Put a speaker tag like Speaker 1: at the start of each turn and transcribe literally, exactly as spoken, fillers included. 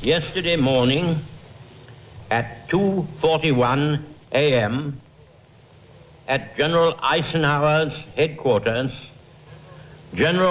Speaker 1: yesterday morning at two forty-one a m at General Eisenhower's headquarters, General